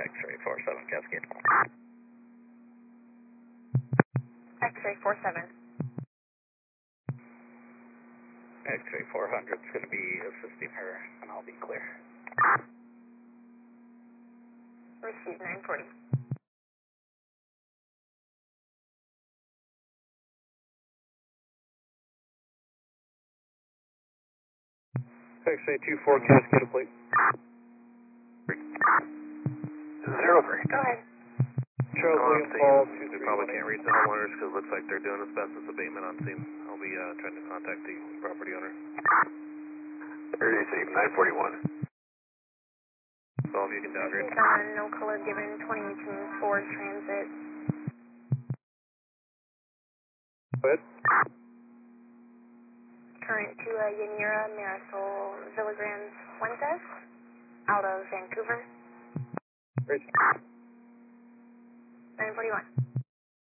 X-ray 47 Cascade. X-ray 47. X-ray 400 is going to be assisting her, and I'll be clear. Receive 940. X-ray 24 Cascade, please. 03. Go ahead. Charles William Paul, They probably can't reach the homeowners because it looks like they're doing asbestos abatement on scene. I'll be trying to contact the property owner. Receive 941. So if you can downgrade. No color given, 2018 Ford Transit. Go ahead. Current to Yanira Marisol Villagrands Fuentes out of Vancouver. Great. 941.